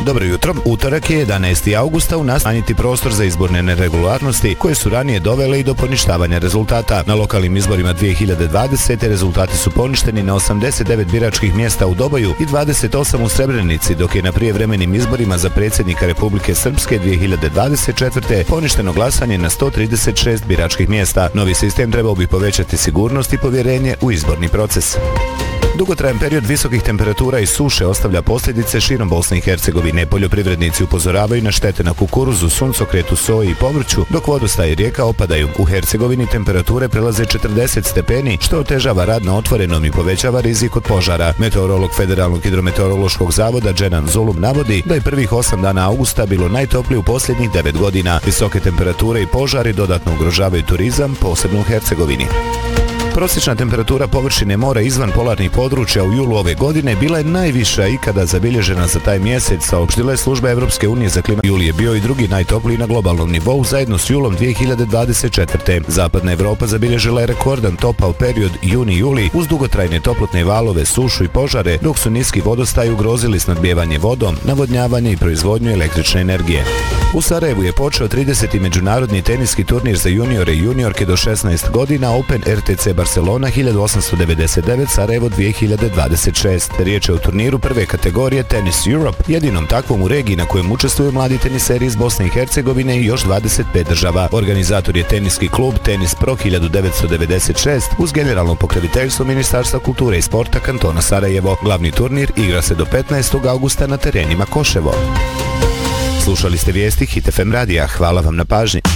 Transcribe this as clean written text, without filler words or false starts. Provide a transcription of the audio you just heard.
Dobro jutro. Utorak je 11. augusta u nas smanjiti prostor za izborne neregularnosti koje su ranije dovele i do poništavanja rezultata. Na lokalnim izborima 2020. rezultati su poništeni na 89 biračkih mjesta u Doboju i 28 u Srebrenici, dok je na prijevremenim izborima za predsjednika Republike Srpske 2024. poništeno glasanje na 136 biračkih mjesta. Novi sistem trebao bi povećati sigurnost i povjerenje u izborni proces. Dugotrajan period visokih temperatura i suše ostavlja posljedice širom Bosne i Hercegovine. Poljoprivrednici upozoravaju na štete na kukuruzu, suncokretu, soji i povrću, dok vodostaji rijeka opadaju. U Hercegovini temperature prelaze 40 stepeni, što otežava rad na otvorenom i povećava rizik od požara. Meteorolog Federalnog hidrometeorološkog zavoda Dženan Zulum navodi da je prvih 8 dana augusta bilo najtoplije u posljednjih 9 godina. Visoke temperature i požari dodatno ugrožavaju turizam, posebno u Hercegovini. Prosječna temperatura površine mora izvan polarnih područja u julu ove godine bila je najviša ikada zabilježena za taj mjesec, saopštila je služba Evropske unije za klimu. Juli je bio i drugi najtopliji na globalnom nivou zajedno s julom 2024. Zapadna Evropa zabilježila je rekordan topao period juni-juli uz dugotrajne toplotne valove, sušu i požare, dok su niski vodostaji ugrozili snabdijevanje vodom, navodnjavanje i proizvodnju električne energije. U Sarajevu je počeo 30. međunarodni teniski turnir za juniore i juniorke do 16 godina Open RTC Barcelona 1899 Sarajevo 2026. Riječ je o turniru prve kategorije Tennis Europe, jedinom takvom u regiji na kojem učestvuju mladi teniseri iz Bosne i Hercegovine i još 25 država. Organizator je teniski klub Tenis Pro 1996 uz generalno pokroviteljstvo Ministarstva kulture i sporta kantona Sarajevo. Glavni turnir igra se do 15. augusta na terenima Koševo. Slušali ste vijesti Hit FM radija. Hvala vam na pažnji.